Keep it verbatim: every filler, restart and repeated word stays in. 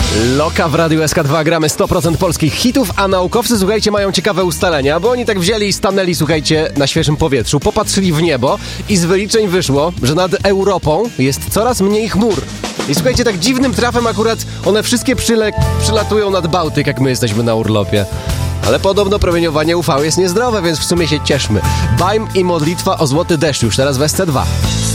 Loka w Radiu S K dwa, gramy sto procent polskich hitów, a naukowcy, słuchajcie, mają ciekawe ustalenia, bo oni tak wzięli i stanęli, słuchajcie, na świeżym powietrzu, popatrzyli w niebo i z wyliczeń wyszło, że nad Europą jest coraz mniej chmur. I słuchajcie, tak dziwnym trafem akurat one wszystkie przyle- przylatują nad Bałtyk, jak my jesteśmy na urlopie. Ale podobno promieniowanie U V jest niezdrowe, więc w sumie się cieszmy. Bajm i modlitwa o złoty deszcz już teraz w S C dwa.